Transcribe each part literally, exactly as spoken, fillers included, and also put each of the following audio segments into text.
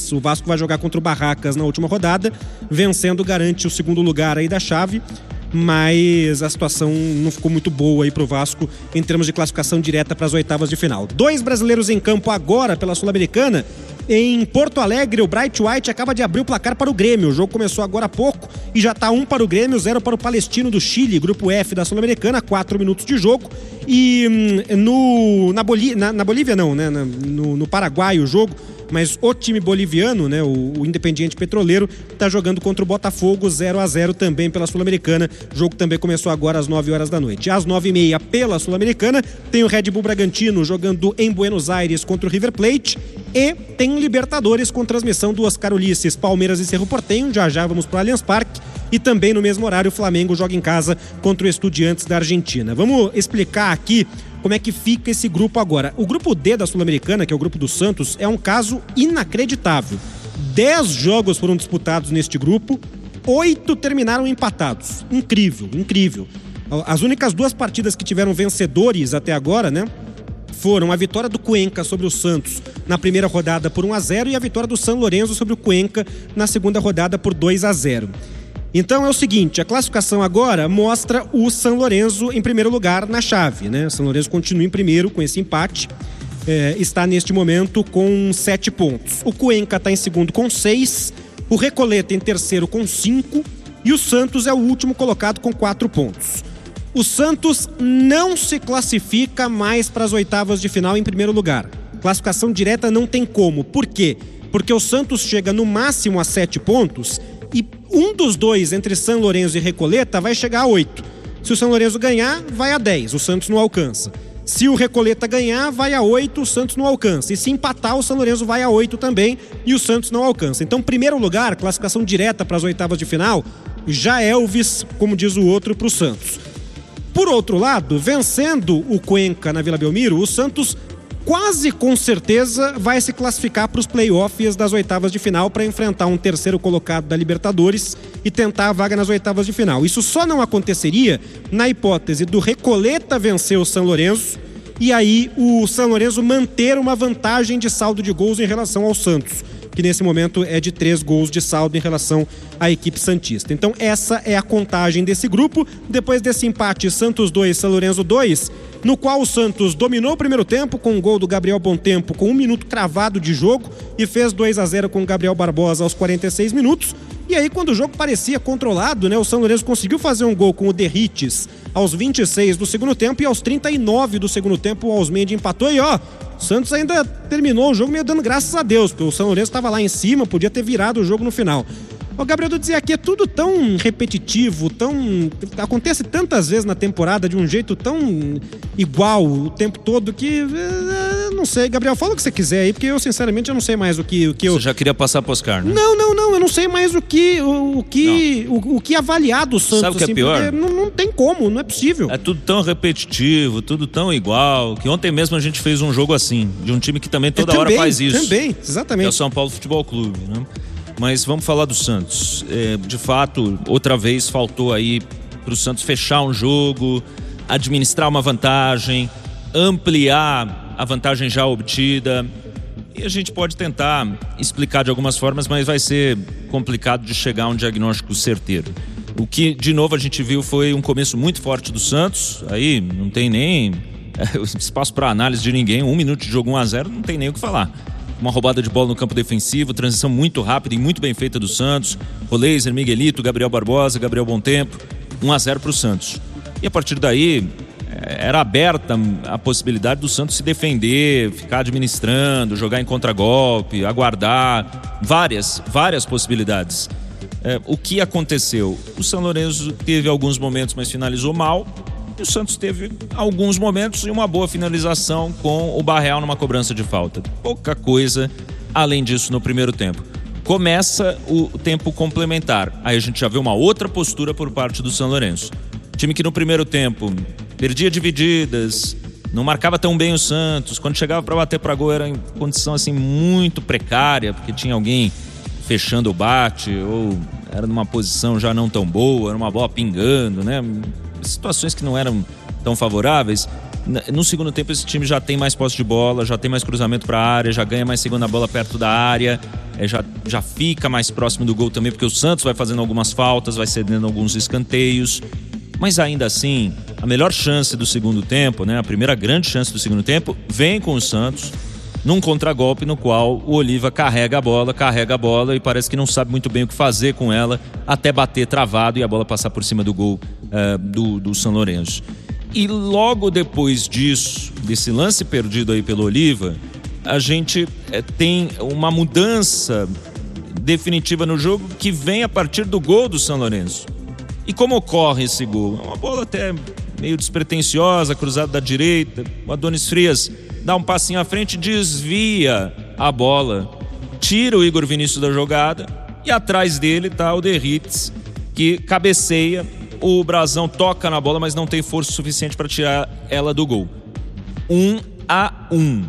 Corinthians. O Vasco vai jogar contra o Barracas na última rodada, vencendo garante o segundo lugar aí da chave, mas a situação não ficou muito boa aí pro Vasco em termos de classificação direta para as oitavas de final. Dois brasileiros em campo agora pela Sul-Americana. Em Porto Alegre, o Bright White acaba de abrir o placar para o Grêmio. O jogo começou agora há pouco e já está um para o Grêmio, zero para o Palestino do Chile, grupo F da Sul-Americana, quatro minutos de jogo. E no, na, Bolí, na, na Bolívia não, né? Na, no, no Paraguai o jogo, mas o time boliviano, né, o, o Independiente Petroleiro, está jogando contra o Botafogo, zero a zero também pela Sul-Americana. O jogo também começou agora às nove horas da noite. Às nove e meia pela Sul-Americana tem o Red Bull Bragantino jogando em Buenos Aires contra o River Plate, e tem Libertadores com transmissão do Oscar Ulisses, Palmeiras e Cerro Porteño. Já já vamos para o Allianz Parque. E também no mesmo horário o Flamengo joga em casa contra o Estudiantes da Argentina. Vamos explicar aqui como é que fica esse grupo agora. O grupo D da Sul-Americana, que é o grupo do Santos, é um caso inacreditável. Dez jogos foram disputados neste grupo, oito terminaram empatados. Incrível, incrível. As únicas duas partidas que tiveram vencedores até agora, né, foram a vitória do Cuenca sobre o Santos na primeira rodada por um a zero e a vitória do San Lorenzo sobre o Cuenca na segunda rodada por dois a zero. Então é o seguinte, a classificação agora mostra o San Lorenzo em primeiro lugar na chave, né? O San Lorenzo continua em primeiro com esse empate, é, está neste momento com sete pontos. O Cuenca está em segundo com seis, o Recoleta em terceiro com cinco e o Santos é o último colocado com quatro pontos. O Santos não se classifica mais para as oitavas de final em primeiro lugar. Classificação direta não tem como. Por quê? Porque o Santos chega no máximo a sete pontos e um dos dois, entre San Lorenzo e Recoleta, vai chegar a oito. Se o San Lorenzo ganhar, vai a dez, o Santos não alcança. Se o Recoleta ganhar, vai a oito, o Santos não alcança. E se empatar, o San Lorenzo vai a oito também e o Santos não alcança. Então, primeiro lugar, classificação direta para as oitavas de final, já é Elvis, como diz o outro, para o Santos. Por outro lado, vencendo o Cuenca na Vila Belmiro, o Santos quase com certeza vai se classificar para os playoffs das oitavas de final para enfrentar um terceiro colocado da Libertadores e tentar a vaga nas oitavas de final. Isso só não aconteceria na hipótese do Recoleta vencer o San Lorenzo e aí o San Lorenzo manter uma vantagem de saldo de gols em relação ao Santos, que nesse momento é de três gols de saldo em relação à equipe santista. Então essa é a contagem desse grupo. Depois desse empate, Santos dois, San Lorenzo dois, no qual o Santos dominou o primeiro tempo com um gol do Gabriel Bontempo com um minuto cravado de jogo e fez dois a zero com o Gabriel Barbosa aos quarenta e seis minutos. E aí, quando o jogo parecia controlado, né, o San Lorenzo conseguiu fazer um gol com o Derrites aos vinte e seis do segundo tempo e aos trinta e nove do segundo tempo o Osmendi empatou e ó, o Santos ainda terminou o jogo meio dando graças a Deus, porque o San Lorenzo estava lá em cima, podia ter virado o jogo no final. O Gabriel, eu dizia aqui, é tudo tão repetitivo, tão acontece tantas vezes na temporada de um jeito tão igual o tempo todo que, é, não sei, Gabriel, fala o que você quiser aí, porque eu sinceramente eu não sei mais o que, o que eu... Você já queria passar pro Oscar, né? Não, não, não, eu não sei mais o que o, o que, o, o que avaliar do Santos. Sabe o que é assim, pior? Não, não tem como, não é possível. É tudo tão repetitivo, tudo tão igual, que ontem mesmo a gente fez um jogo assim, de um time que também toda é, também, hora faz isso. Também, exatamente. É o São Paulo Futebol Clube, né? Mas vamos falar do Santos. É, de fato, outra vez faltou aí para o Santos fechar um jogo, administrar uma vantagem, ampliar a vantagem já obtida. E a gente pode tentar explicar de algumas formas, mas vai ser complicado de chegar a um diagnóstico certeiro. O que, de novo, a gente viu foi um começo muito forte do Santos. Aí não tem nem é, espaço para análise de ninguém. Um minuto de jogo um a zero, não tem nem o que falar. Uma roubada de bola no campo defensivo, transição muito rápida e muito bem feita do Santos. Roleiser, Miguelito, Gabriel Barbosa, Gabriel Bontempo. um a zero para o Santos. E a partir daí, era aberta a possibilidade do Santos se defender, ficar administrando, jogar em contragolpe, aguardar. Várias, várias possibilidades. É, o que aconteceu? O San Lorenzo teve alguns momentos, mas finalizou mal. E o Santos teve alguns momentos e uma boa finalização com o Barreal numa cobrança de falta. Pouca coisa além disso no primeiro tempo. Começa o tempo complementar. Aí a gente já vê uma outra postura por parte do San Lorenzo. Time que no primeiro tempo perdia divididas, não marcava tão bem o Santos. Quando chegava para bater para gol era em condição assim muito precária, porque tinha alguém fechando o bate ou era numa posição já não tão boa, era uma bola pingando, né? Situações que não eram tão favoráveis. No segundo tempo esse time já tem mais posse de bola, já tem mais cruzamento para a área, já ganha mais segunda bola perto da área, é, já, já fica mais próximo do gol também, porque o Santos vai fazendo algumas faltas, vai cedendo alguns escanteios. Mas ainda assim, a melhor chance do segundo tempo, né, a primeira grande chance do segundo tempo, vem com o Santos num contragolpe no qual o Oliva carrega a bola, carrega a bola e parece que não sabe muito bem o que fazer com ela, até bater travado e a bola passar por cima do gol uh, do, do São Lourenço. E logo depois disso, desse lance perdido aí pelo Oliva, a gente é, tem uma mudança definitiva no jogo que vem a partir do gol do São Lourenço. E como ocorre esse gol? É uma bola até meio despretensiosa, cruzada da direita. O Adonis Frias dá um passinho à frente, desvia a bola, tira o Igor Vinícius da jogada e atrás dele está o Derrites, que cabeceia. O Brazão toca na bola, mas não tem força suficiente para tirar ela do gol. Um a um.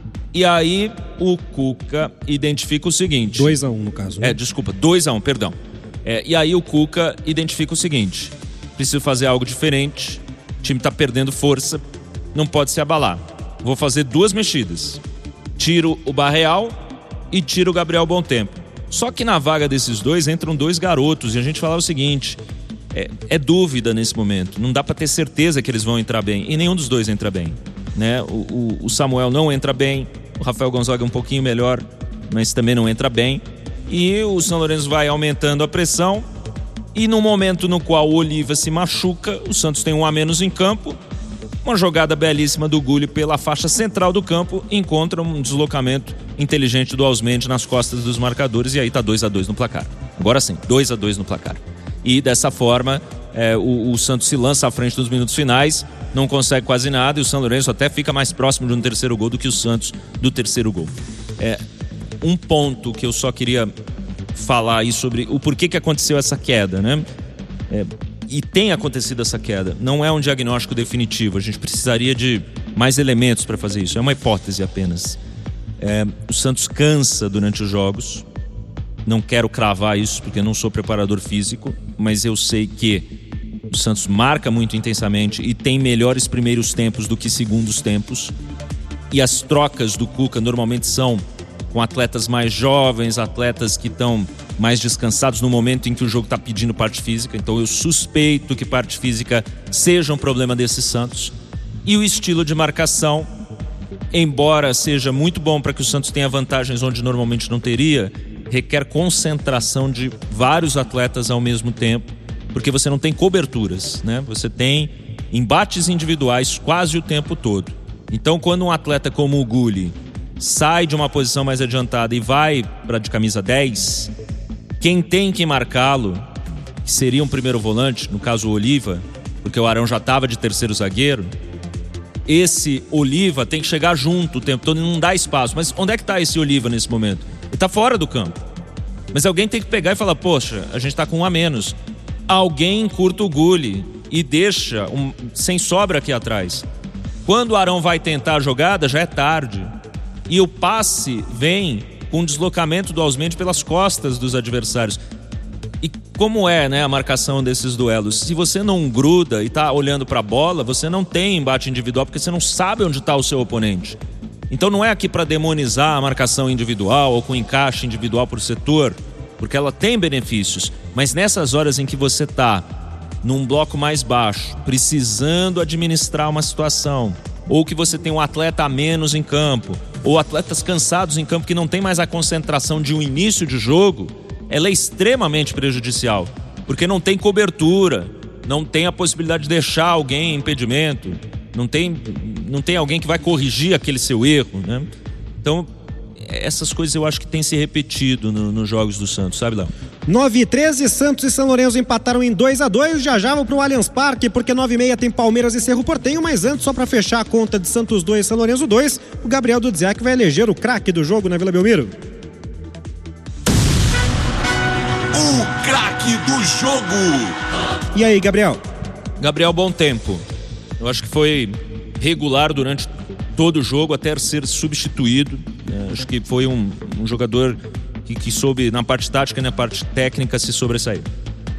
E aí o Cuca identifica o seguinte... dois a um no caso. Né? É, desculpa, dois a um, perdão. É, e aí o Cuca identifica o seguinte: preciso fazer algo diferente, o time está perdendo força, não pode se abalar. Vou fazer duas mexidas. Tiro o Barreal e tiro o Gabriel Bontempo. Só que na vaga desses dois entram dois garotos e a gente falava o seguinte... É, é dúvida nesse momento, não dá para ter certeza que eles vão entrar bem, e nenhum dos dois entra bem, né? o, o, o Samuel não entra bem, o Rafael Gonzaga é um pouquinho melhor, mas também não entra bem, e o São Lourenço vai aumentando a pressão, e no momento no qual o Oliva se machuca, o Santos tem um a menos em campo, uma jogada belíssima do Gulli pela faixa central do campo, encontra um deslocamento inteligente do Ausmendi nas costas dos marcadores, e aí tá dois a dois no placar. Agora sim, dois a dois no placar. E dessa forma é, o, o Santos se lança à frente dos minutos finais, não consegue quase nada, e o São Lourenço até fica mais próximo de um terceiro gol do que o Santos do terceiro gol. É, um ponto que eu só queria falar aí sobre o porquê que aconteceu essa queda, né? É, e tem acontecido essa queda, não é um diagnóstico definitivo, a gente precisaria de mais elementos para fazer isso, é uma hipótese apenas. É, o Santos cansa durante os jogos. Não quero cravar isso porque não sou preparador físico, mas eu sei que o Santos marca muito intensamente e tem melhores primeiros tempos do que segundos tempos. E as trocas do Cuca normalmente são com atletas mais jovens, atletas que estão mais descansados no momento em que o jogo está pedindo parte física. Então eu suspeito que parte física seja um problema desse Santos. E o estilo de marcação, embora seja muito bom para que o Santos tenha vantagens onde normalmente não teria, requer concentração de vários atletas ao mesmo tempo, porque você não tem coberturas, né? Você tem embates individuais quase o tempo todo. Então, quando um atleta como o Gulli sai de uma posição mais adiantada e vai para de camisa dez, quem tem que marcá-lo, que seria um primeiro volante, no caso o Oliva, porque o Arão já estava de terceiro zagueiro, esse Oliva tem que chegar junto o tempo todo e não dá espaço. Mas onde é que está esse Oliva nesse momento? Ele está fora do campo. Mas alguém tem que pegar e falar, poxa, a gente está com um a menos. Alguém encurta o Gulli e deixa um, sem sobra aqui atrás. Quando o Arão vai tentar a jogada, já é tarde. E o passe vem com o deslocamento do Ausmendi pelas costas dos adversários. E como é, né, a marcação desses duelos? Se você não gruda e está olhando para a bola, você não tem embate individual porque você não sabe onde está o seu oponente. Então não é aqui para demonizar a marcação individual ou com encaixe individual por setor, porque ela tem benefícios, mas nessas horas em que você está num bloco mais baixo, precisando administrar uma situação, ou que você tem um atleta a menos em campo, ou atletas cansados em campo que não tem mais a concentração de um início de jogo, ela é extremamente prejudicial, porque não tem cobertura, não tem a possibilidade de deixar alguém em impedimento, não tem, não tem alguém que vai corrigir aquele seu erro, né? Então, essas coisas eu acho que tem se repetido no, nos jogos do Santos, sabe, Léo? nove e treze, Santos e São Lourenço empataram em dois a dois, já já vão pro Allianz Parque, porque nove e meia tem Palmeiras e Cerro Porteño, mas antes, só para fechar a conta de Santos dois e São Lourenço dois, o Gabriel Dudziak vai eleger o craque do jogo na Vila Belmiro. O craque do jogo! E aí, Gabriel? Gabriel Bontempo. Eu acho que foi regular durante todo o jogo até ser substituído. É, acho que foi um, um jogador que, que soube, na parte tática e na parte técnica, se sobressair.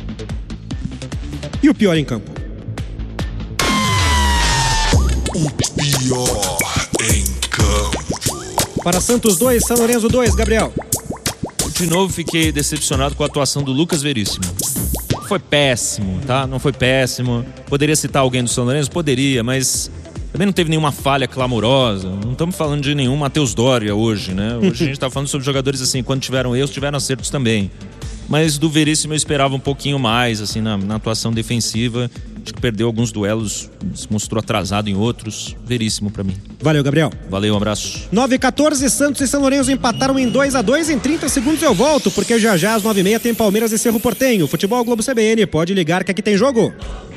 E o pior em campo? O melhor em campo. Para Santos dois, São Lourenço dois, Gabriel. De novo, fiquei decepcionado com a atuação do Lucas Veríssimo. Foi péssimo, tá? Não foi péssimo. Poderia citar alguém do São Lourenço? Poderia, mas também não teve nenhuma falha clamorosa. Não estamos falando de nenhum Matheus Doria hoje, né? Hoje a gente está falando sobre jogadores assim, quando tiveram erros, tiveram acertos também. Mas do Veríssimo eu esperava um pouquinho mais, assim, na, na atuação defensiva. Acho que perdeu alguns duelos, se mostrou atrasado em outros. Veríssimo pra mim. Valeu, Gabriel. Valeu, um abraço. nove e quatorze, Santos e São Lourenço empataram em dois a dois. Em trinta segundos eu volto, porque já já às nove e meia tem Palmeiras e Cerro Porteño. Futebol Globo C B N, pode ligar que aqui tem jogo.